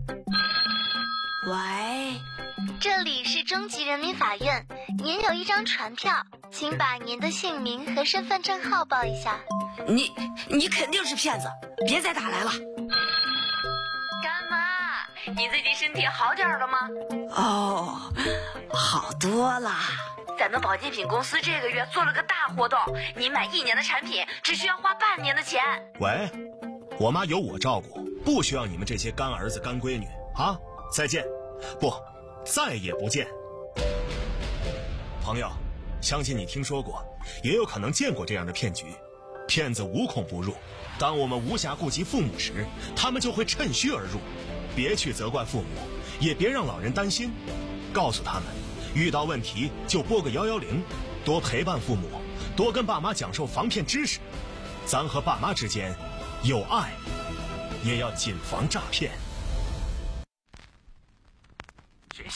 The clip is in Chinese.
喂， 这里是中级人民法院，您有一张传票，请把您的姓名和身份证号报一下。 你肯定是骗子，别再打来了。 干妈，你最近身体好点了吗？ 哦，好多了。 咱们保健品公司这个月做了个大活动，你买1年的产品只需要花半年的钱。 喂，我妈有我照顾，不需要你们这些干儿子干闺女啊！再见，不，再也不见。朋友，相信你听说过，也有可能见过这样的骗局。骗子无孔不入，当我们无暇顾及父母时，他们就会趁虚而入。别去责怪父母，也别让老人担心，告诉他们，遇到问题就拨个110，多陪伴父母，多跟爸妈讲授防骗知识。咱和爸妈之间有爱，也要谨防诈骗。